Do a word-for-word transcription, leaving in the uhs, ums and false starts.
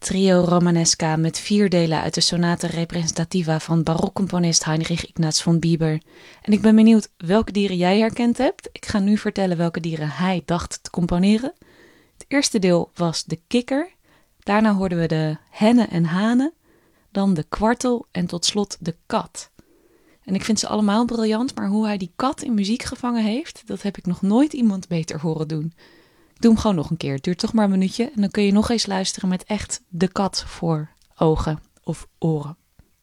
Trio Romanesca met vier delen uit de Sonata Representativa van barokcomponist Heinrich Ignaz von Bieber. En ik ben benieuwd welke dieren jij herkend hebt. Ik ga nu vertellen welke dieren hij dacht te componeren. Het eerste deel was de kikker. Daarna hoorden we de hennen en hanen. Dan de kwartel en tot slot de kat. En ik vind ze allemaal briljant, maar hoe hij die kat in muziek gevangen heeft, dat heb ik nog nooit iemand beter horen doen. Ik doe hem gewoon nog een keer. Het duurt toch maar een minuutje en dan kun je nog eens luisteren met echt de kat voor ogen of oren.